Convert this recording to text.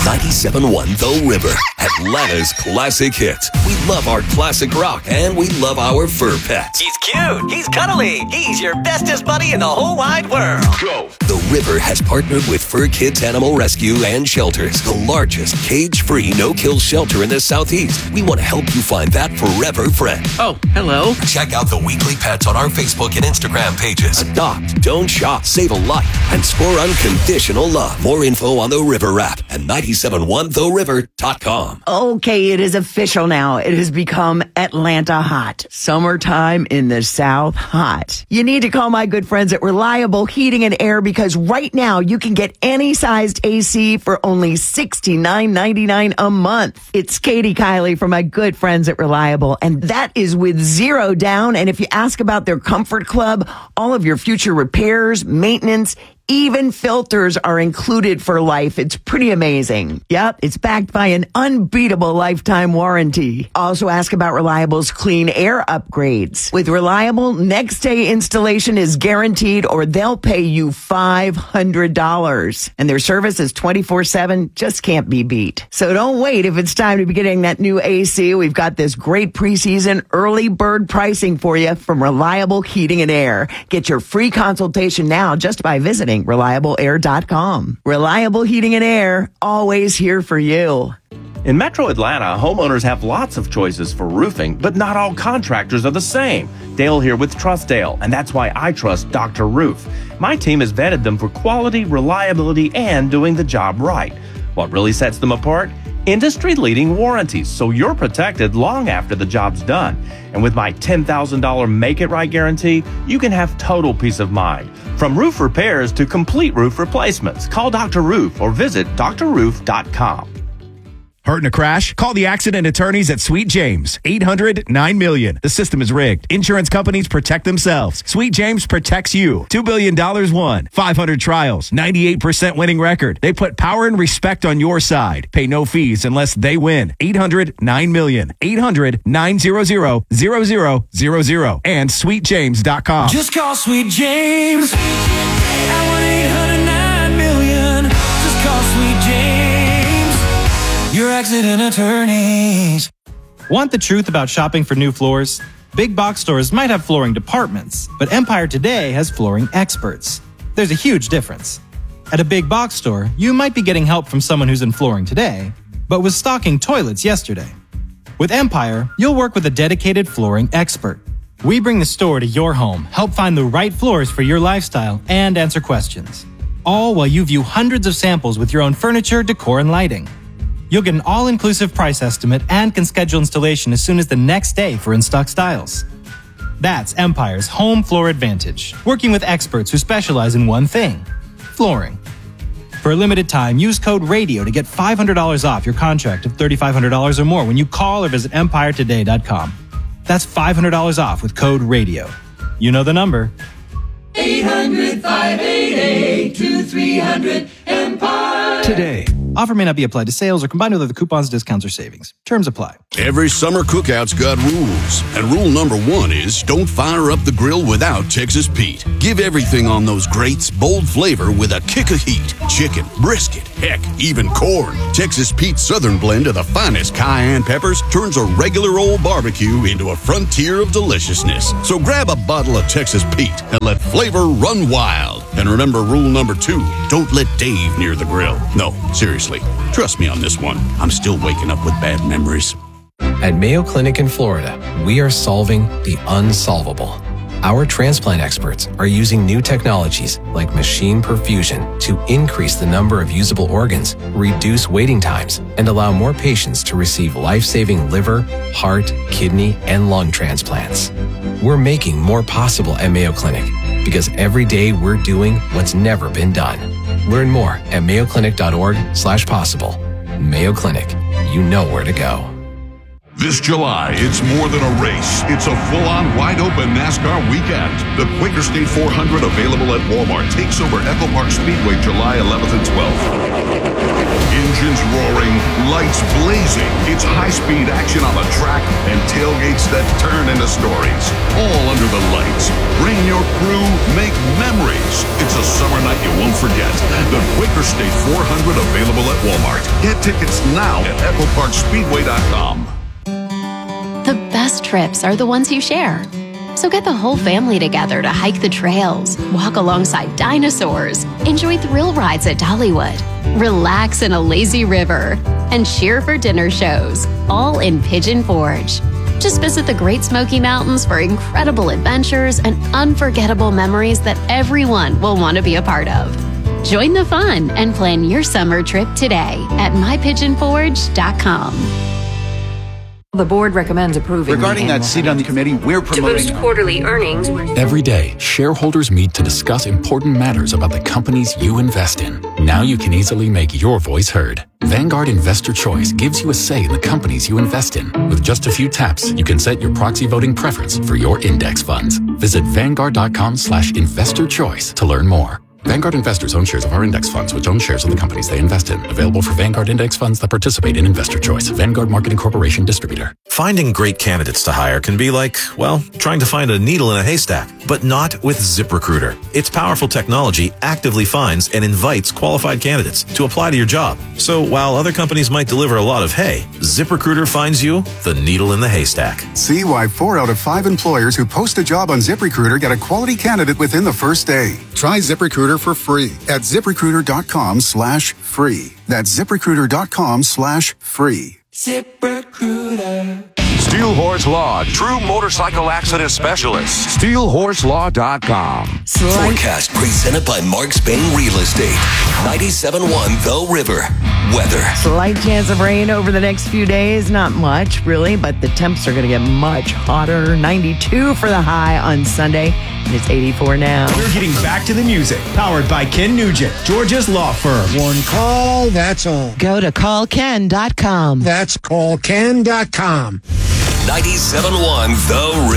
97.1 The River, Atlanta's classic hits. We love our classic rock, and we love our fur pets. He's cute. He's cuddly. He's your bestest buddy in the whole wide world. Go! The River has partnered with Fur Kids Animal Rescue and Shelters, the largest cage-free, no-kill shelter in the Southeast. We want to help you find that forever friend. Oh, hello. Check out the weekly pets on our Facebook and Instagram pages. Adopt, don't shop, save a life, and score unconditional love. More info on the River app at 971theriver.com. Okay, it is official now. It has become Atlanta hot. Summertime in the South hot. You need to call my good friends at Reliable Heating and Air because right now you can get any sized AC for only $69.99 a month. It's Katie Kiley from my good friends at Reliable, and that is with zero down. And if you ask about their Comfort Club, all of your future repairs, maintenance, even filters are included for life. It's pretty amazing. Yep, it's backed by an unbeatable lifetime warranty. Also ask about Reliable's clean air upgrades. With Reliable, next day installation is guaranteed or they'll pay you $500. And their service is 24/7, just can't be beat. So don't wait if it's time to be getting that new AC. We've got this great preseason early bird pricing for you from Reliable Heating and Air. Get your free consultation now just by visiting ReliableAir.com. Reliable Heating and Air, always here for you. In Metro Atlanta, homeowners have lots of choices for roofing, but not all contractors are the same. Dale here with Trustdale, and that's why I trust Dr. Roof. My team has vetted them for quality, reliability, and doing the job right. What really sets them apart? Industry-leading warranties, so you're protected long after the job's done. And with my $10,000 Make It Right guarantee, you can have total peace of mind. From roof repairs to complete roof replacements, call Dr. Roof or visit drroof.com. Hurt in a crash? Call the accident attorneys at Sweet James. 800-9-MILLION. The system is rigged. Insurance companies protect themselves. Sweet James protects you. $2 billion won. 500 trials. 98% winning record. They put power and respect on your side. Pay no fees unless they win. 800-9-MILLION. 800-900-0000. And sweetjames.com. Just call Sweet James at 1-800-9-MILLION. Just call Sweet James, your accident attorneys. Want the truth about shopping for new floors? Big box stores might have flooring departments, but Empire Today has flooring experts. There's a huge difference. At a big box store, you might be getting help from someone who's in flooring today, but was stocking toilets yesterday. With Empire, you'll work with a dedicated flooring expert. We bring the store to your home, help find the right floors for your lifestyle, and answer questions. All while you view hundreds of samples with your own furniture, decor, and lighting. You'll get an all-inclusive price estimate and can schedule installation as soon as the next day for in-stock styles. That's Empire's Home Floor Advantage, working with experts who specialize in one thing, flooring. For a limited time, use code RADIO to get $500 off your contract of $3,500 or more when you call or visit EmpireToday.com. That's $500 off with code RADIO. You know the number. 800-588-2300 Today. Offer may not be applied to sales or combined with other coupons, discounts, or savings. Terms apply. Every summer cookout's got rules. And rule number 1 is don't fire up the grill without Texas Pete. Give everything on those grates bold flavor with a kick of heat. Chicken, brisket, heck, even corn. Texas Pete's Southern blend of the finest cayenne peppers turns a regular old barbecue into a frontier of deliciousness. So grab a bottle of Texas Pete and let flavor run wild. And remember rule number 2, don't let Dave near the grill. No, seriously. Trust me on this one. I'm still waking up with bad memories. At Mayo Clinic in Florida, we are solving the unsolvable. Our transplant experts are using new technologies like machine perfusion to increase the number of usable organs, reduce waiting times, and allow more patients to receive life-saving liver, heart, kidney, and lung transplants. We're making more possible at Mayo Clinic because every day we're doing what's never been done. Learn more at mayoclinic.org/possible. Mayo Clinic, you know where to go. This July, it's more than a race. It's a full-on, wide-open NASCAR weekend. The Quaker State 400, available at Walmart, takes over Echo Park Speedway July 11th and 12th. Engines roaring, Lights blazing. It's high-speed action on the track and tailgates that turn into stories. All under the lights. Bring your crew, make memories. It's a summer night you won't forget. The Quaker State 400 available at Walmart. Get tickets now at EchoParkSpeedway.com. The best trips are the ones you share. So get the whole family together to hike the trails, walk alongside dinosaurs, enjoy thrill rides at Dollywood, relax in a lazy river, and cheer for dinner shows, all in Pigeon Forge. Just visit the Great Smoky Mountains for incredible adventures and unforgettable memories that everyone will want to be a part of. Join the fun and plan your summer trip today at mypigeonforge.com. The board recommends approving. Regarding that seat on the committee, we're promoting to boost quarterly earnings. Every day, shareholders meet to discuss important matters about the companies you invest in. Now you can easily make your voice heard. Vanguard Investor Choice gives you a say in the companies you invest in. With just a few taps, you can set your proxy voting preference for your index funds. Visit Vanguard.com/investor choice to learn more. Vanguard investors own shares of our index funds, which own shares of the companies they invest in. Available for Vanguard index funds that participate in Investor Choice. Vanguard Marketing Corporation distributor. Finding great candidates to hire can be like, well, trying to find a needle in a haystack, but not with ZipRecruiter. Its powerful technology actively finds and invites qualified candidates to apply to your job. So while other companies might deliver a lot of hay, ZipRecruiter finds you the needle in the haystack. See why 4 out of 5 employers who post a job on ZipRecruiter get a quality candidate within the first day. Try ZipRecruiter for free at ZipRecruiter.com/free. That's ZipRecruiter.com/free. ZipRecruiter. Steel Horse Law, true motorcycle accident specialist. SteelHorseLaw.com. Forecast presented by Mark Spain Real Estate. 97.1 The River. Weather. Slight chance of rain over the next few days. Not much, really, but the temps are going to get much hotter. 92 for the high on Sunday, and it's 84 now. We're getting back to the music. Powered by Ken Nugent, Georgia's law firm. One call, that's all. Go to callken.com. That's callken.com. 97.1 The River.